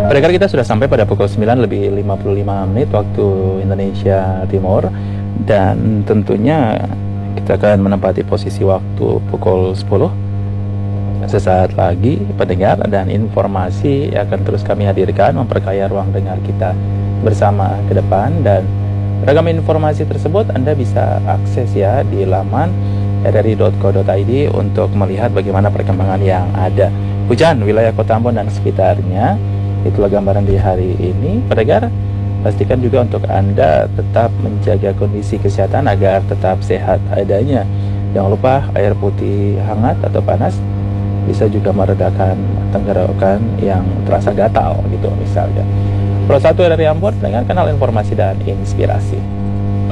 Pendengar, kita sudah sampai pada pukul 9 lebih 55 menit waktu Indonesia Timur. Dan tentunya kita akan menempati posisi waktu pukul 10 sesaat lagi, pendengar, dan informasi akan terus kami hadirkan memperkaya ruang dengar kita bersama ke depan. Dan ragam informasi tersebut Anda bisa akses ya di laman rri.co.id untuk melihat bagaimana perkembangan yang ada. Hujan wilayah Kota Ambon dan sekitarnya, itulah gambaran di hari ini. Pendengar, pastikan juga untuk Anda tetap menjaga kondisi kesehatan agar tetap sehat adanya. Jangan lupa air putih hangat atau panas bisa juga meredakan tenggorokan yang terasa gatal gitu misalnya. Pro 1 dari Ambon, dengan kanal informasi dan inspirasi.